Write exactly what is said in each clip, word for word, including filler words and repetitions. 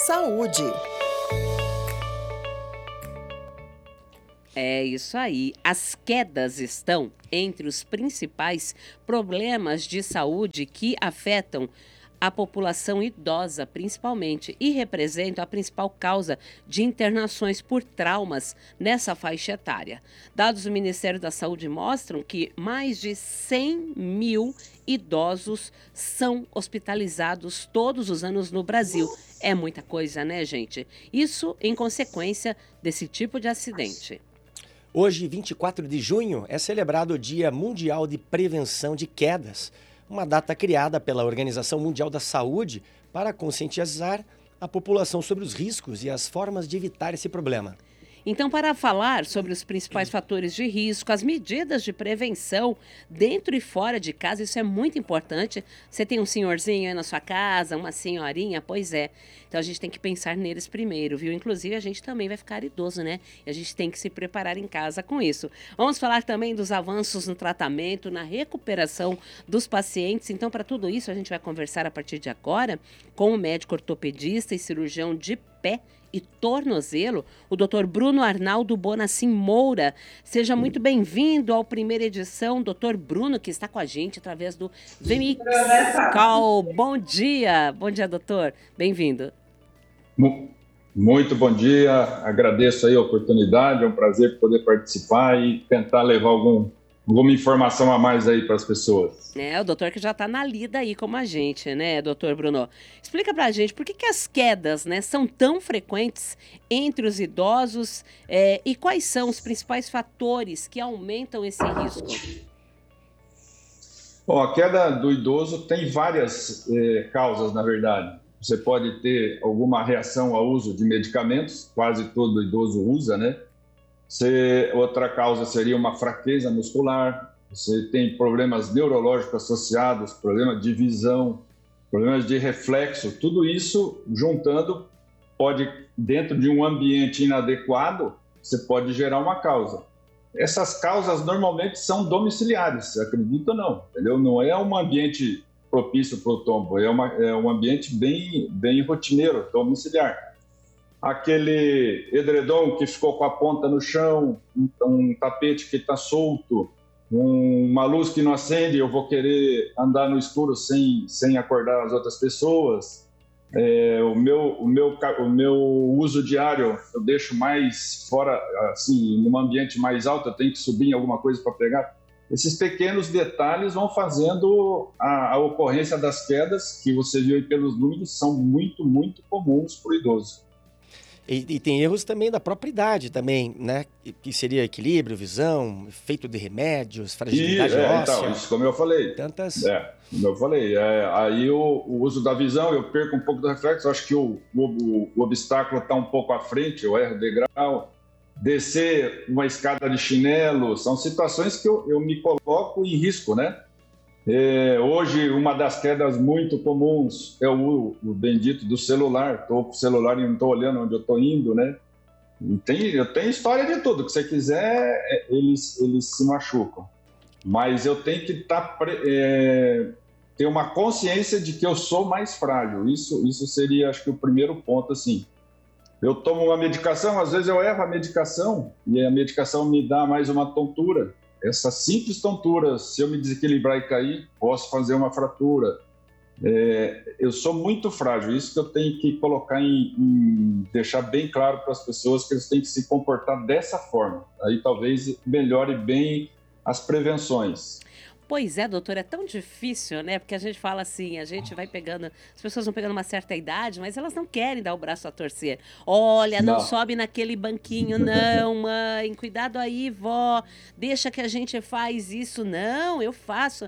Saúde. É isso aí. As quedas estão entre os principais problemas de saúde que afetam a população idosa, principalmente, e representam a principal causa de internações por traumas nessa faixa etária. Dados do Ministério da Saúde mostram que mais de cem mil idosos são hospitalizados todos os anos no Brasil. É muita coisa, né, gente? Isso em consequência desse tipo de acidente. Hoje, vinte e quatro de junho, é celebrado o Dia Mundial de Prevenção de Quedas, uma data criada pela Organização Mundial da Saúde para conscientizar a população sobre os riscos e as formas de evitar esse problema. Então, para falar sobre os principais fatores de risco, as medidas de prevenção dentro e fora de casa, isso é muito importante. Você tem um senhorzinho aí na sua casa, uma senhorinha? Pois é. Então, a gente tem que pensar neles primeiro, viu? Inclusive, a gente também vai ficar idoso, né? E a gente tem que se preparar em casa com isso. Vamos falar também dos avanços no tratamento, na recuperação dos pacientes. Então, para tudo isso, a gente vai conversar a partir de agora com o médico ortopedista e cirurgião de pé e tornozelo, o doutor Bruno Arnaldo Bonacim Moura. Seja muito bem-vindo à primeira edição, doutor Bruno, que está com a gente através do V M X Call. Bom dia, bom dia, doutor. Bem-vindo. Muito bom dia, agradeço aí a oportunidade, é um prazer poder participar e tentar levar algum, alguma informação a mais aí para as pessoas. É, o doutor que já está na lida aí como a gente, né, doutor Bruno? Explica pra gente por que, que as quedas, né, são tão frequentes entre os idosos é, e quais são os principais fatores que aumentam esse risco? Bom, a queda do idoso tem várias eh, causas, na verdade. Você pode ter alguma reação ao uso de medicamentos, quase todo idoso usa, né? Você, outra causa seria uma fraqueza muscular. Você tem problemas neurológicos associados, problemas de visão, problemas de reflexo. Tudo isso, juntando, pode, dentro de um ambiente inadequado, você pode gerar uma causa. Essas causas normalmente são domiciliares, acredita ou não, entendeu? Não é um ambiente propício para o tombo, é, uma, é um ambiente bem, bem rotineiro, domiciliar. Aquele edredom que ficou com a ponta no chão, um, um tapete que está solto, um, uma luz que não acende, eu vou querer andar no escuro sem, sem acordar as outras pessoas. É, o, meu, o, meu, o meu uso diário eu deixo mais fora, assim, num ambiente mais alto, eu tenho que subir em alguma coisa para pegar. Esses pequenos detalhes vão fazendo a, a ocorrência das quedas, que você viu aí pelos números, são muito, muito comuns para o idoso. E, e tem erros também da própria idade também, né? Que seria equilíbrio, visão, efeito de remédios, fragilidade e, é, óssea. Então, isso como eu falei. Tantas... É, como eu falei. É, aí o, o uso da visão, eu perco um pouco do reflexo, acho que o, o, o obstáculo está um pouco à frente, eu erro o degrau. Descer uma escada de chinelo, são situações que eu, eu me coloco em risco, né? É, hoje, uma das quedas muito comuns é o, o bendito do celular. Estou com o celular e não estou olhando onde eu estou indo, né? E tem, eu tenho história de tudo. O que você quiser, eles, eles se machucam. Mas eu tenho que tá, é, ter uma consciência de que eu sou mais frágil. Isso, isso seria, acho que, o primeiro ponto, assim. Eu tomo uma medicação, às vezes eu erro a medicação e a medicação me dá mais uma tontura. Essa simples tontura, se eu me desequilibrar e cair, posso fazer uma fratura. É, eu sou muito frágil, isso que eu tenho que colocar em, em deixar bem claro para as pessoas que eles têm que se comportar dessa forma. Aí talvez melhore bem as prevenções. Pois é, doutor, é tão difícil, né? Porque a gente fala assim, a gente vai pegando, as pessoas vão pegando uma certa idade, mas elas não querem dar o braço a torcer. Olha, não, não sobe naquele banquinho, não, mãe, cuidado aí, vó, deixa que a gente faz isso. Não, eu faço.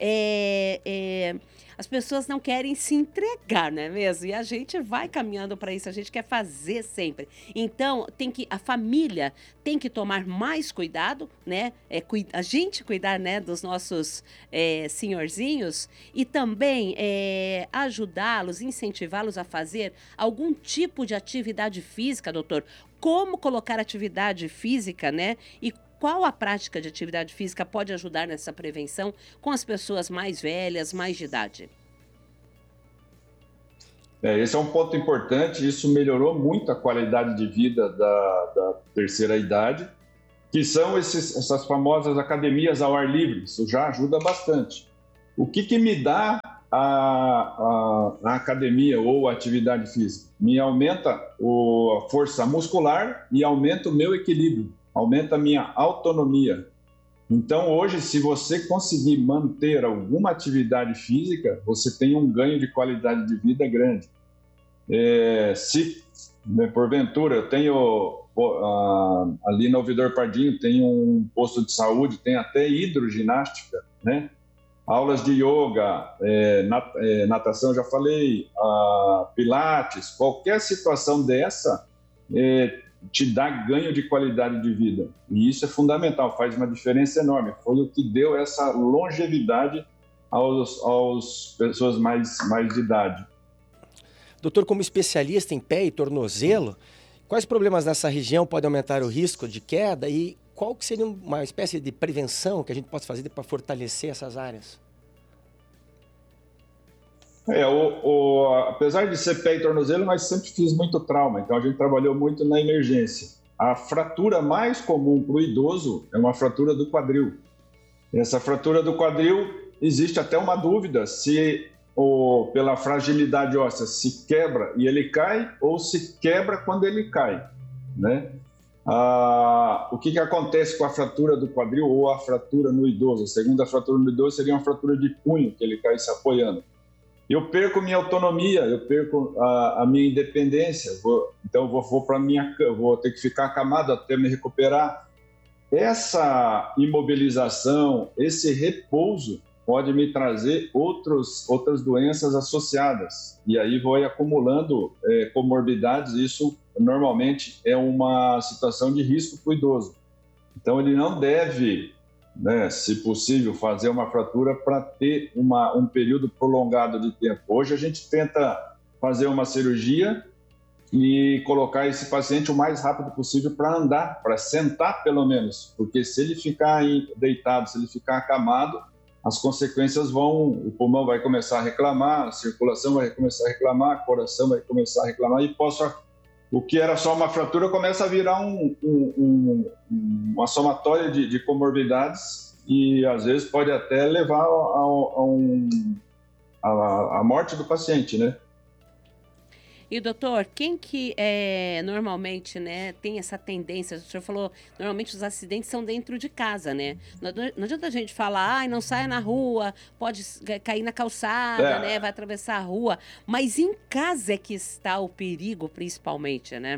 É, é, as pessoas não querem se entregar, não é mesmo? E a gente vai caminhando para isso, a gente quer fazer sempre. Então, tem que, a família tem que tomar mais cuidado, né? É, a gente cuidar, né, dos nossos é, senhorzinhos e também é, ajudá-los, incentivá-los a fazer algum tipo de atividade física, doutor. Como colocar atividade física, né? E qual a prática de atividade física pode ajudar nessa prevenção com as pessoas mais velhas, mais de idade? É, esse é um ponto importante, isso melhorou muito a qualidade de vida da, da terceira idade, que são esses, essas famosas academias ao ar livre, isso já ajuda bastante. O que, que me dá a, a, a academia ou a atividade física? Me aumenta o, a força muscular e aumenta o meu equilíbrio, aumenta a minha autonomia. Então, hoje, se você conseguir manter alguma atividade física, você tem um ganho de qualidade de vida grande. É, se, né, porventura, eu tenho uh, ali no Ouvidor Pardinho, tem um posto de saúde, tem até hidroginástica, né? Aulas de yoga, é, nat, é, natação, já falei, uh, pilates, qualquer situação dessa é, te dá ganho de qualidade de vida. E isso é fundamental, faz uma diferença enorme. Foi o que deu essa longevidade aos, aos pessoas mais, mais de idade. Doutor, como especialista em pé e tornozelo, quais problemas nessa região podem aumentar o risco de queda e qual que seria uma espécie de prevenção que a gente possa fazer para fortalecer essas áreas? É, o, o, apesar de ser pé e tornozelo, mas sempre fiz muito trauma, então a gente trabalhou muito na emergência. A fratura mais comum para o idoso é uma fratura do quadril. Essa fratura do quadril, existe até uma dúvida se ou pela fragilidade óssea se quebra e ele cai ou se quebra quando ele cai, né? Ah, o que, que acontece com a fratura do quadril ou a fratura no idoso? A segunda fratura no idoso seria uma fratura de punho, que ele cai se apoiando. Eu perco minha autonomia, eu perco a, a minha independência, vou, então vou, vou para minha, vou ter que ficar acamado até me recuperar. Essa imobilização, esse repouso pode me trazer outros, outras doenças associadas. E aí vou acumulando é, comorbidades, isso normalmente é uma situação de risco para o idoso. Então ele não deve, né, se possível, fazer uma fratura para ter uma, um período prolongado de tempo. Hoje a gente tenta fazer uma cirurgia e colocar esse paciente o mais rápido possível para andar, para sentar pelo menos, porque se ele ficar deitado, se ele ficar acamado, as consequências vão, o pulmão vai começar a reclamar, a circulação vai começar a reclamar, o coração vai começar a reclamar e posso, o que era só uma fratura começa a virar um, um, um, uma somatória de, de comorbidades e às vezes pode até levar a, a, um, a, a morte do paciente, né? E, doutor, quem que é, normalmente, né, tem essa tendência, o senhor falou, normalmente os acidentes são dentro de casa, né? Não, não adianta a gente falar, ai, não saia na rua, pode cair na calçada, é. né, vai atravessar a rua, mas em casa é que está o perigo, principalmente, né?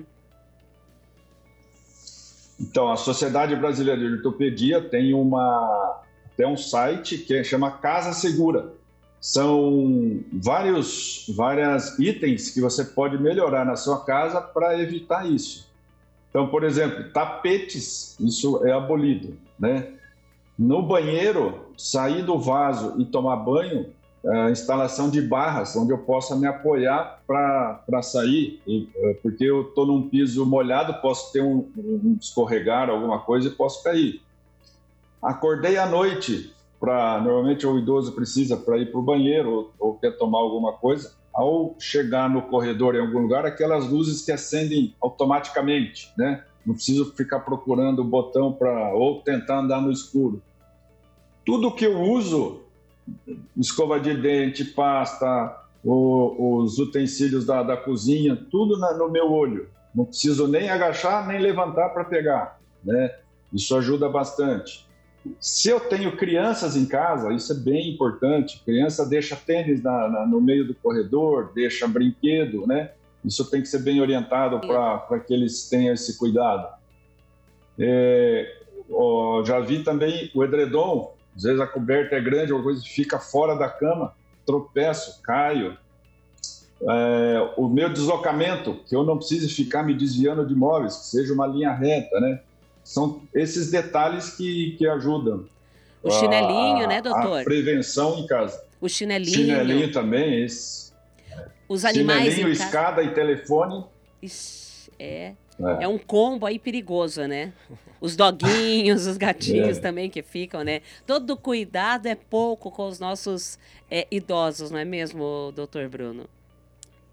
Então, a Sociedade Brasileira de Ortopedia tem uma, tem um site que chama Casa Segura. São vários várias itens que você pode melhorar na sua casa para evitar isso. Então, por exemplo, tapetes, isso é abolido, né? No banheiro, sair do vaso e tomar banho, a instalação de barras, onde eu possa me apoiar para sair, porque eu estou num piso molhado, posso ter um, um escorregar, alguma coisa e posso cair. Acordei à noite, Pra, normalmente o idoso precisa para ir para o banheiro ou, ou quer tomar alguma coisa, ao chegar no corredor em algum lugar, aquelas luzes que acendem automaticamente, né? Não preciso ficar procurando o botão para ou tentar andar no escuro. Tudo que eu uso, escova de dente, pasta, o, os utensílios da, da cozinha, tudo na, no meu olho. Não preciso nem agachar, nem levantar para pegar, né? Isso ajuda bastante. Se eu tenho crianças em casa, isso é bem importante. Criança deixa tênis na, na, no meio do corredor, deixa brinquedo, né? Isso tem que ser bem orientado para que eles tenham esse cuidado. É, ó, já vi também o edredom, às vezes a coberta é grande, alguma coisa fica fora da cama, tropeço, caio. É, o meu deslocamento, que eu não precise ficar me desviando de móveis, que seja uma linha reta, né? São esses detalhes que, que ajudam. O chinelinho, a, né, doutor? A prevenção em casa. O chinelinho. Chinelinho também, esse. Os animais chinelinho, em escada casa. E telefone. Ixi, é, é. é um combo aí perigoso, né? Os doguinhos, os gatinhos é. também que ficam, né? Todo cuidado é pouco com os nossos é, idosos, não é mesmo, doutor Bruno?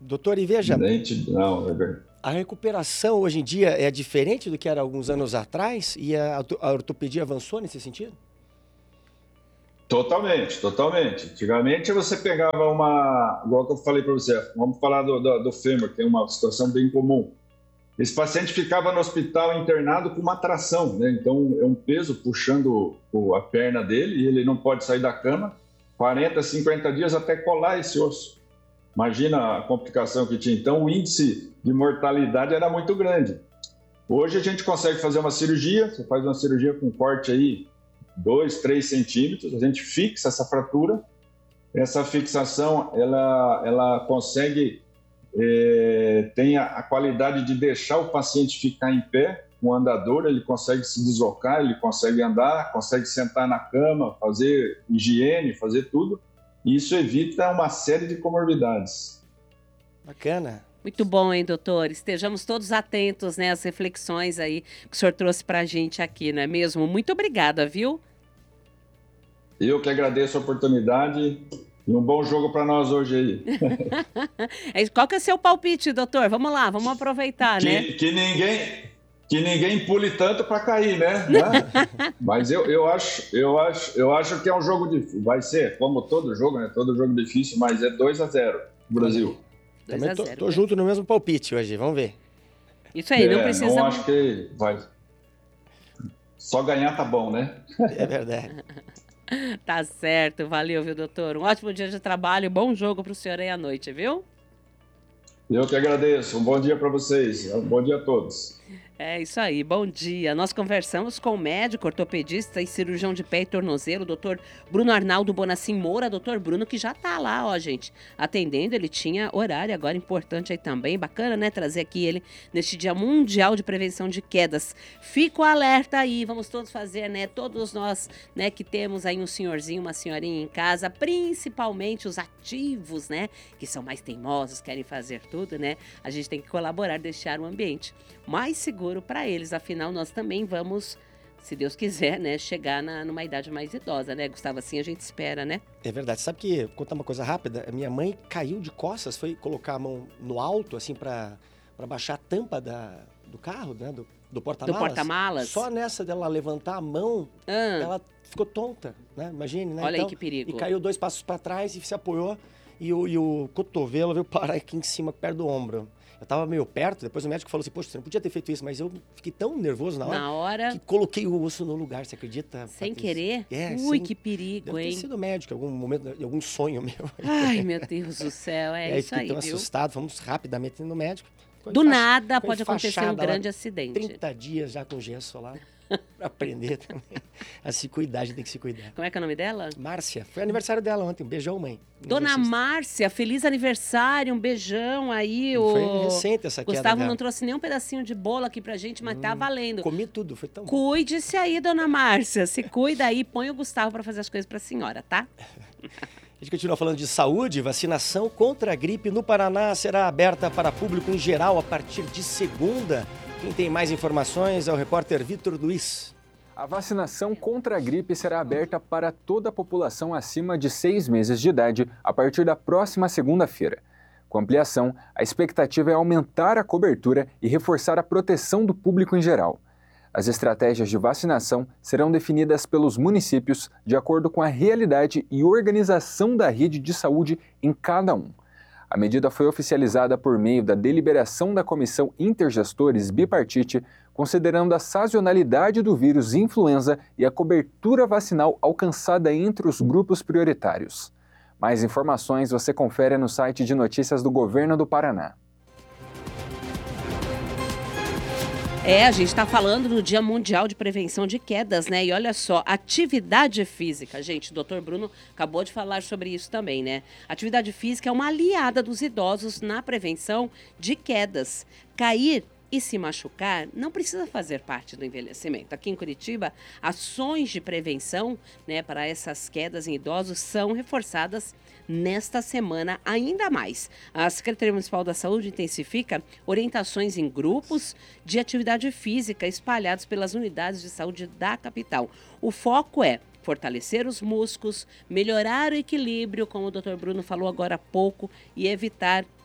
Doutor, e veja, Dente, não, é verdade. A recuperação hoje em dia é diferente do que era alguns anos atrás e a, a ortopedia avançou nesse sentido? Totalmente, totalmente. Antigamente você pegava uma, igual que eu falei para você, vamos falar do, do, do fêmur, que é uma situação bem comum. Esse paciente ficava no hospital internado com uma tração, né? Então é um peso puxando a perna dele e ele não pode sair da cama, quarenta, cinquenta dias até colar esse osso. Imagina a complicação que tinha. Então, o índice de mortalidade era muito grande. Hoje, a gente consegue fazer uma cirurgia, você faz uma cirurgia com corte aí, dois, três centímetros, a gente fixa essa fratura. Essa fixação, ela, ela consegue, é, tem a, a qualidade de deixar o paciente ficar em pé, com o andador, ele consegue se deslocar, ele consegue andar, consegue sentar na cama, fazer higiene, fazer tudo. E isso evita uma série de comorbidades. Bacana. Muito bom, hein, doutor? Estejamos todos atentos, né, às reflexões aí que o senhor trouxe pra gente aqui, não é mesmo? Muito obrigada, viu? Eu que agradeço a oportunidade e um bom jogo para nós hoje aí. Qual que é o seu palpite, doutor? Vamos lá, vamos aproveitar, que, né? Que ninguém... Que ninguém pule tanto para cair, né? Mas eu, eu, acho, eu, acho, eu acho que é um jogo difícil. Vai ser, como todo jogo, né? Todo jogo difícil, mas é dois a zero Brasil. Também tô, tô junto no mesmo palpite hoje, vamos ver. Isso aí, é, não precisa... Não acho que vai... Só ganhar tá bom, né? É verdade. Tá certo, valeu, viu, doutor? Um ótimo dia de trabalho, bom jogo pro senhor aí à noite, viu? Eu que agradeço. Um bom dia para vocês. Um bom dia a todos. É isso aí, bom dia. Nós conversamos com o médico, ortopedista e cirurgião de pé e tornozelo, doutor Bruno Arnaldo Bonacim Moura. Doutor Bruno, que já tá lá, ó, gente, atendendo. Ele tinha horário agora importante aí também. Bacana, né? Trazer aqui ele neste Dia Mundial de Prevenção de Quedas. Fica o alerta aí, vamos todos fazer, né? Todos nós, né, que temos aí um senhorzinho, uma senhorinha em casa, principalmente os ativos, né? Que são mais teimosos, querem fazer tudo, né? A gente tem que colaborar, deixar o ambiente mais seguro para eles, afinal nós também vamos, se Deus quiser, né, chegar na, numa idade mais idosa, né, Gustavo? Assim a gente espera, né? É verdade. Sabe que, contar uma coisa rápida, minha mãe caiu de costas, foi colocar a mão no alto, assim, para para baixar a tampa da, do carro, né, do, do porta-malas. Do porta-malas? Só nessa dela levantar a mão, ah. ela ficou tonta, né, imagine, né? Olha então, aí que perigo. E caiu dois passos para trás e se apoiou, e o, e o cotovelo veio parar aqui em cima, perto do ombro. Eu tava meio perto, depois o médico falou assim, poxa, você não podia ter feito isso, mas eu fiquei tão nervoso na hora, na hora... que coloquei o osso no lugar, você acredita? Sem querer? É, Ui, sem... que perigo, Deve hein? ter sido médico, em algum momento, em algum sonho meu. Ai, meu Deus do céu, é e aí, isso fiquei aí, tão viu? assustado, fomos rapidamente no médico. Do nada pode acontecer um grande lá, acidente. trinta dias já com gesso lá. Pra aprender também. A se cuidar, a gente tem que se cuidar. Como é que é o nome dela? Márcia. Foi aniversário dela ontem. Um beijão, mãe. Dona Márcia, feliz aniversário, um beijão aí. O... Foi recente essa queda Gustavo dela. não trouxe nem um pedacinho de bolo aqui pra gente, mas hum, tá valendo. Comi tudo, foi tão bom. Cuide-se aí, Dona Márcia. Se cuida aí, põe o Gustavo pra fazer as coisas pra senhora, tá? A gente continua falando de saúde. Vacinação contra a gripe no Paraná será aberta para público em geral a partir de segunda. Quem tem mais informações é o repórter Vitor Luiz. A vacinação contra a gripe será aberta para toda a população acima de seis meses de idade a partir da próxima segunda-feira. Com a ampliação, a expectativa é aumentar a cobertura e reforçar a proteção do público em geral. As estratégias de vacinação serão definidas pelos municípios de acordo com a realidade e organização da rede de saúde em cada um. A medida foi oficializada por meio da deliberação da Comissão Intergestores Bipartite, considerando a sazonalidade do vírus influenza e a cobertura vacinal alcançada entre os grupos prioritários. Mais informações você confere no site de notícias do Governo do Paraná. É, a gente está falando no Dia Mundial de Prevenção de Quedas, né? E olha só, atividade física, gente, o doutor Bruno acabou de falar sobre isso também, né? Atividade física é uma aliada dos idosos na prevenção de quedas. Cair e se machucar não precisa fazer parte do envelhecimento. Aqui em Curitiba, ações de prevenção, né, para essas quedas em idosos são reforçadas nesta semana ainda mais. A Secretaria Municipal da Saúde intensifica orientações em grupos de atividade física espalhados pelas unidades de saúde da capital. O foco é fortalecer os músculos, melhorar o equilíbrio, como o doutor Bruno falou agora há pouco, e evitar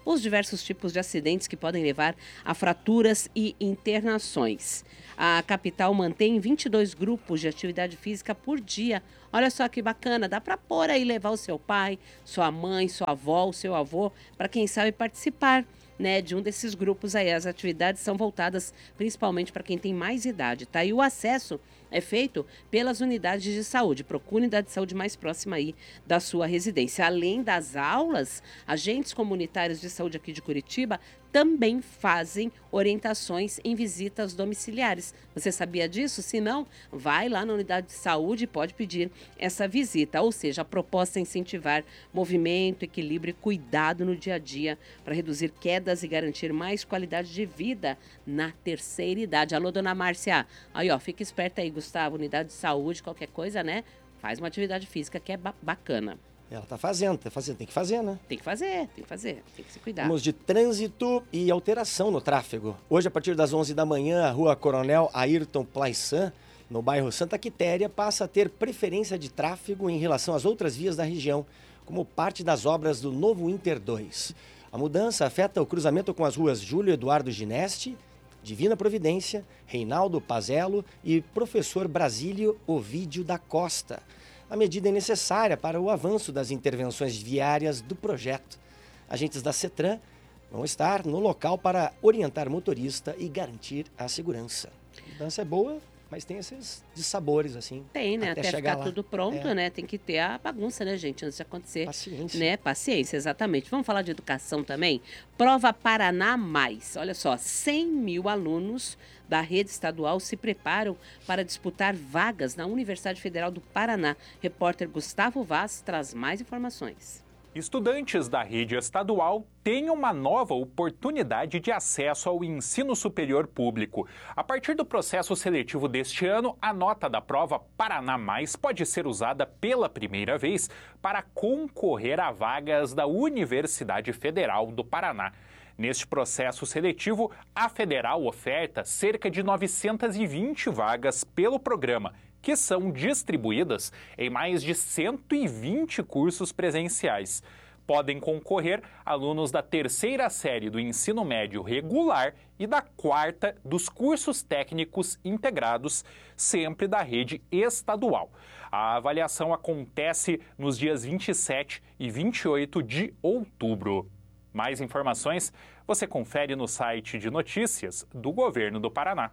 os diversos tipos de acidentes que podem levar a fraturas e internações. A capital mantém vinte e dois grupos de atividade física por dia. Olha só que bacana, dá para pôr aí, levar o seu pai, sua mãe, sua avó, o seu avô, para quem sabe participar, né, de um desses grupos aí. As atividades são voltadas principalmente para quem tem mais idade, tá? E o acesso é feito pelas unidades de saúde. Procure a unidade de saúde mais próxima aí da sua residência. Além das aulas, agentes comunitários de saúde aqui de Curitiba também fazem orientações em visitas domiciliares. Você sabia disso? Se não, vai lá na unidade de saúde e pode pedir essa visita. Ou seja, a proposta é incentivar movimento, equilíbrio e cuidado no dia a dia para reduzir quedas e garantir mais qualidade de vida na terceira idade. Alô, dona Márcia. Aí, ó, fica esperta aí, Gustavo. Unidade de saúde, qualquer coisa, né? Faz uma atividade física que é ba- bacana. Ela tá fazendo, tá fazendo, tem que fazer, né? Tem que fazer, tem que fazer, tem que se cuidar. Vamos de trânsito e alteração no tráfego. Hoje, a partir das onze da manhã, a rua Coronel Ayrton Plaissan, no bairro Santa Quitéria, passa a ter preferência de tráfego em relação às outras vias da região, como parte das obras do novo Inter dois. A mudança afeta o cruzamento com as ruas Júlio Eduardo Gineste, Divina Providência, Reinaldo Pazello e Professor Brasílio Ovídio da Costa. A medida é necessária para o avanço das intervenções viárias do projeto. Agentes da CETRAN vão estar no local para orientar o motorista e garantir a segurança. A mudança é boa, mas tem esses dissabores, assim. Tem, né? Até, até ficar lá. tudo pronto, É. né? Tem que ter a bagunça, né, gente? Antes de acontecer. Paciência. Né? Paciência, exatamente. Vamos falar de educação também? Prova Paraná Mais. Olha só, cem mil alunos da rede estadual se preparam para disputar vagas na Universidade Federal do Paraná. Repórter Gustavo Vaz traz mais informações. Estudantes da rede estadual têm uma nova oportunidade de acesso ao ensino superior público. A partir do processo seletivo deste ano, a nota da prova Paraná Mais pode ser usada pela primeira vez para concorrer a vagas da Universidade Federal do Paraná. Neste processo seletivo, a federal oferta cerca de novecentas e vinte vagas pelo programa, que são distribuídas em mais de cento e vinte cursos presenciais. Podem concorrer alunos da terceira série do ensino médio regular e da quarta dos cursos técnicos integrados, sempre da rede estadual. A avaliação acontece nos dias vinte e sete e vinte e oito de outubro. Mais informações você confere no site de notícias do Governo do Paraná.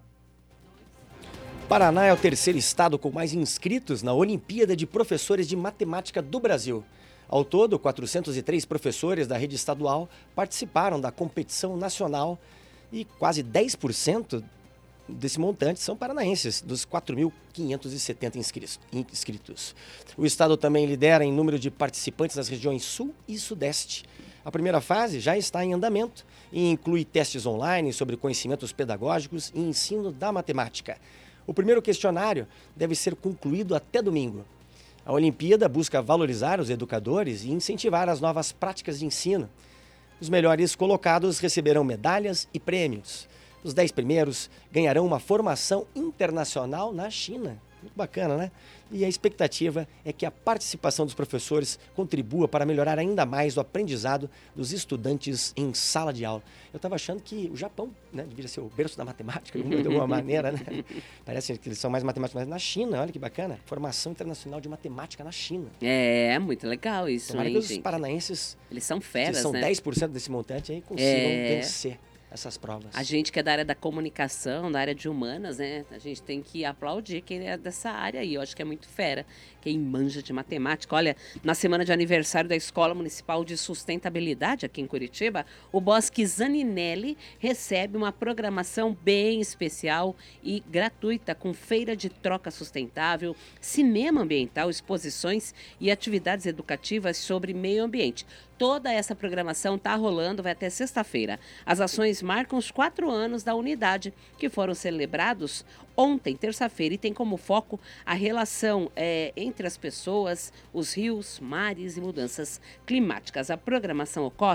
Paraná é o terceiro estado com mais inscritos na Olimpíada de Professores de Matemática do Brasil. Ao todo, quatrocentos e três professores da rede estadual participaram da competição nacional e quase dez por cento desse montante são paranaenses, dos quatro mil quinhentos e setenta inscritos. O estado também lidera em número de participantes nas regiões Sul e Sudeste. A primeira fase já está em andamento e inclui testes online sobre conhecimentos pedagógicos e ensino da matemática. O primeiro questionário deve ser concluído até domingo. A Olimpíada busca valorizar os educadores e incentivar as novas práticas de ensino. Os melhores colocados receberão medalhas e prêmios. Os dez primeiros ganharão uma formação internacional na China. Muito bacana, né? E a expectativa é que a participação dos professores contribua para melhorar ainda mais o aprendizado dos estudantes em sala de aula. Eu estava achando que o Japão, né, deveria ser o berço da matemática, de alguma maneira, né? Parece que eles são mais matemáticos, mas na China, olha que bacana. Formação internacional de matemática na China. É, muito legal isso, Tomara hein, que os gente? paranaenses, Eles são feras, que são né? dez por cento desse montante aí, consigam É. vencer essas provas. A gente que é da área da comunicação, da área de humanas, né? A gente tem que aplaudir quem é dessa área aí. Eu acho que é muito fera. Quem manja de matemática. Olha, na semana de aniversário da Escola Municipal de Sustentabilidade, aqui em Curitiba, o Bosque Zaninelli recebe uma programação bem especial e gratuita, com feira de troca sustentável, cinema ambiental, exposições e atividades educativas sobre meio ambiente. Toda essa programação está rolando, vai até sexta-feira. As ações marcam os quatro anos da unidade, que foram celebrados ontem, terça-feira, e tem como foco a relação é, entre as pessoas, os rios, mares e mudanças climáticas. A programação ocorre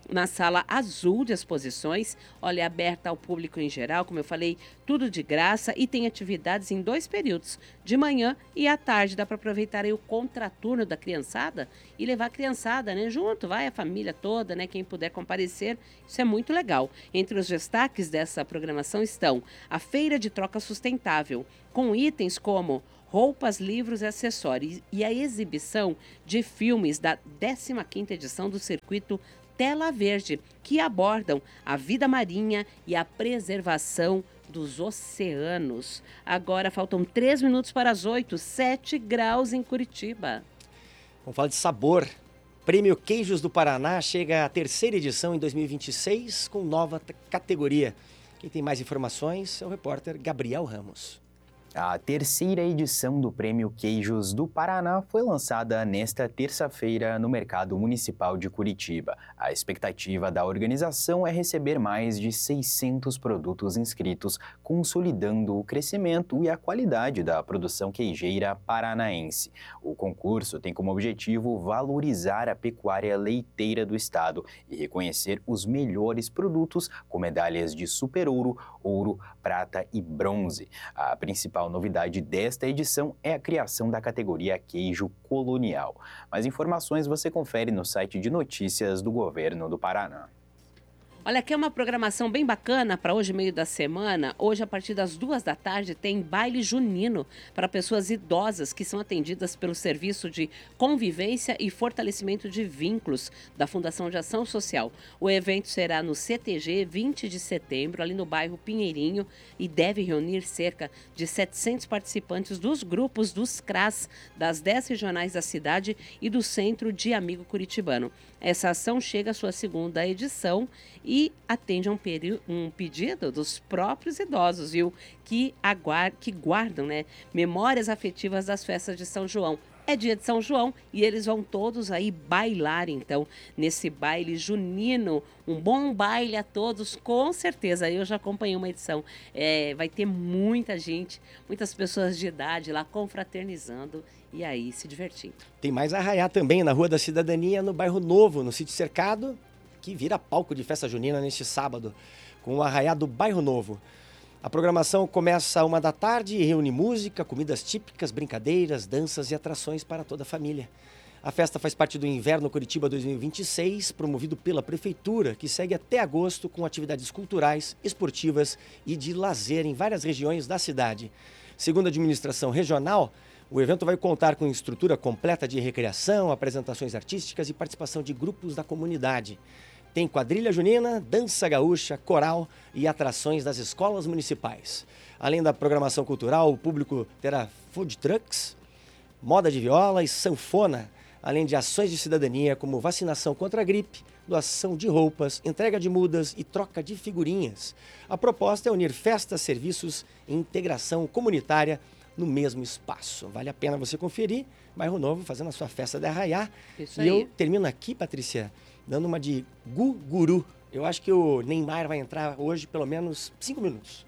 na sala azul de exposições. Olha, é aberta ao público em geral, como eu falei, tudo de graça e tem atividades em dois períodos, de manhã e à tarde. Dá para aproveitar aí o contraturno da criançada e levar a criançada, né, junto, vai a família toda, né, quem puder comparecer, isso é muito legal. Entre os destaques dessa programação estão a Feira de Troca Sustentável, com itens como roupas, livros e acessórios, e a exibição de filmes da décima quinta edição do circuito Tela Verde, que abordam a vida marinha e a preservação dos oceanos. Agora faltam três minutos para as oito, sete graus em Curitiba. Vamos falar de sabor. Prêmio Queijos do Paraná chega à terceira edição em dois mil e vinte e seis com nova categoria. Quem tem mais informações é o repórter Gabriel Ramos. A terceira edição do Prêmio Queijos do Paraná foi lançada nesta terça-feira no Mercado Municipal de Curitiba. A expectativa da organização é receber mais de seiscentos produtos inscritos, consolidando o crescimento e a qualidade da produção queijeira paranaense. O concurso tem como objetivo valorizar a pecuária leiteira do estado e reconhecer os melhores produtos com medalhas de super ouro, ouro, prata e bronze. A principal A novidade desta edição é a criação da categoria Queijo Colonial. Mais informações você confere no site de notícias do Governo do Paraná. Olha, aqui é uma programação bem bacana para hoje, meio da semana. Hoje, a partir das duas da tarde, tem baile junino para pessoas idosas que são atendidas pelo Serviço de Convivência e Fortalecimento de Vínculos da Fundação de Ação Social. O evento será no C T G, vinte de setembro, ali no bairro Pinheirinho, e deve reunir cerca de setecentos participantes dos grupos dos C R A S, das dez regionais da cidade e do Centro de Amigo Curitibano. Essa ação chega à sua segunda edição e atende a um, um pedido dos próprios idosos, viu? Que, aguard que guardam, né, memórias afetivas das festas de São João. É dia de São João e eles vão todos aí bailar, então, nesse baile junino. Um bom baile a todos, com certeza. Eu já acompanhei uma edição. É, vai ter muita gente, muitas pessoas de idade lá confraternizando e aí se divertindo. Tem mais arraiá também na Rua da Cidadania, no Bairro Novo, no Sítio Cercado, que vira palco de festa junina neste sábado, com o arraiá do Bairro Novo. A programação começa uma da tarde e reúne música, comidas típicas, brincadeiras, danças e atrações para toda a família. A festa faz parte do Inverno Curitiba dois mil e vinte e seis, promovido pela Prefeitura, que segue até agosto com atividades culturais, esportivas e de lazer em várias regiões da cidade. Segundo a administração regional, o evento vai contar com estrutura completa de recreação, apresentações artísticas e participação de grupos da comunidade. Tem quadrilha junina, dança gaúcha, coral e atrações das escolas municipais. Além da programação cultural, o público terá food trucks, moda de viola e sanfona, além de ações de cidadania como vacinação contra a gripe, doação de roupas, entrega de mudas e troca de figurinhas. A proposta é unir festas, serviços e integração comunitária no mesmo espaço. Vale a pena você conferir. Bairro Novo fazendo a sua festa de arraiá. Isso e aí. eu termino aqui, Patrícia, dando uma de Guguru. Eu acho que o Neymar vai entrar hoje pelo menos cinco minutos.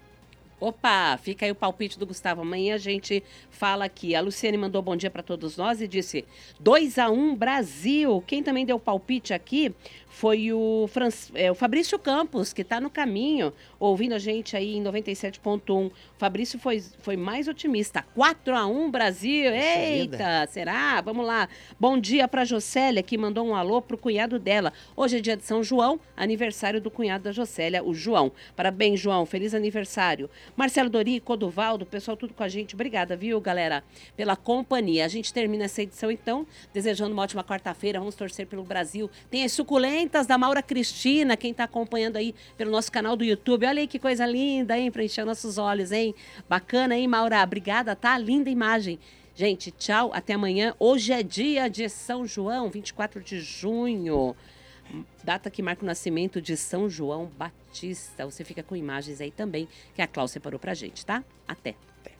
Opa, fica aí o palpite do Gustavo. Amanhã a gente fala aqui. A Luciane mandou bom dia para todos nós e disse dois a um Brasil. Quem também deu palpite aqui foi o, Fran... é, o Fabrício Campos, que está no caminho, ouvindo a gente aí em noventa e sete ponto um. O Fabrício foi, foi mais otimista. quatro a um Brasil. Eita, será? Vamos lá. Bom dia para a Jocélia, que mandou um alô para o cunhado dela. Hoje é dia de São João, aniversário do cunhado da Jocélia, o João. Parabéns, João. Feliz aniversário. Marcelo Dori, Codovaldo, pessoal tudo com a gente. Obrigada, viu, galera, pela companhia. A gente termina essa edição, então, desejando uma ótima quarta-feira. Vamos torcer pelo Brasil. Tem as suculentas da Maura Cristina, quem está acompanhando aí pelo nosso canal do YouTube. Olha aí que coisa linda, hein, para encher nossos olhos, hein? Bacana, hein, Maura? Obrigada, tá? Linda imagem. Gente, tchau, até amanhã. Hoje é dia de São João, vinte e quatro de junho. Data que marca o nascimento de São João Batista. Você fica com imagens aí também, que a Cláudia separou pra gente, tá? Até.